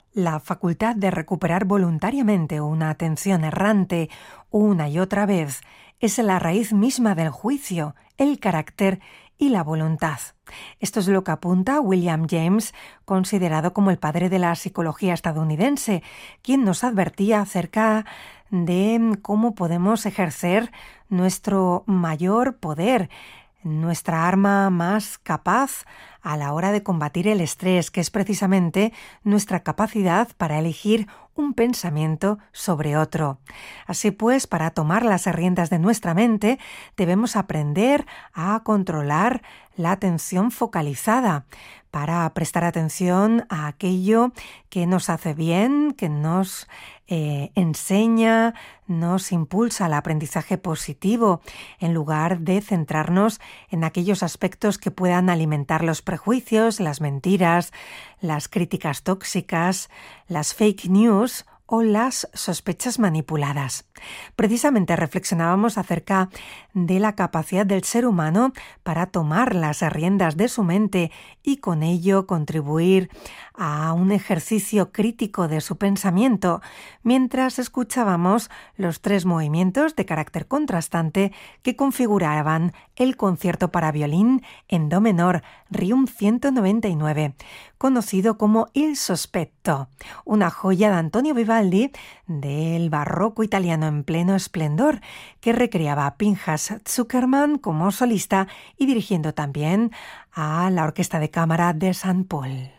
La facultad de recuperar voluntariamente una atención errante una y otra vez es la raíz misma del juicio, el carácter y la voluntad. Esto es lo que apunta William James, considerado como el padre de la psicología estadounidense, quien nos advertía acerca de cómo podemos ejercer nuestro mayor poder, nuestra arma más capaz a la hora de combatir el estrés, que es precisamente nuestra capacidad para elegir un pensamiento sobre otro. Así pues, para tomar las riendas de nuestra mente, debemos aprender a controlar la atención focalizada, para prestar atención a aquello que nos hace bien, que nos enseña, nos impulsa al aprendizaje positivo, en lugar de centrarnos en aquellos aspectos que puedan alimentar los prejuicios, las mentiras, las críticas tóxicas, las fake news o las sospechas manipuladas. Precisamente reflexionábamos acerca de la capacidad del ser humano para tomar las riendas de su mente y con ello contribuir a un ejercicio crítico de su pensamiento, mientras escuchábamos los 3 movimientos de carácter contrastante que configuraban el concierto para violín en do menor Requiem 199, conocido como Il Sospetto, una joya de Antonio Vivaldi del barroco italiano en pleno esplendor, que recreaba a Pinchas Zuckerman como solista y dirigiendo también a la Orquesta de Cámara de St. Paul.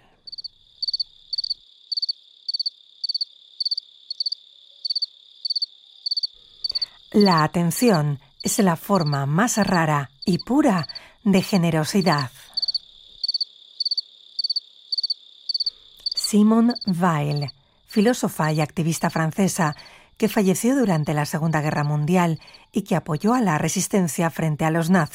La atención es la forma más rara y pura de generosidad. Simone Weil, filósofa y activista francesa que falleció durante la Segunda Guerra Mundial y que apoyó a la resistencia frente a los nazis.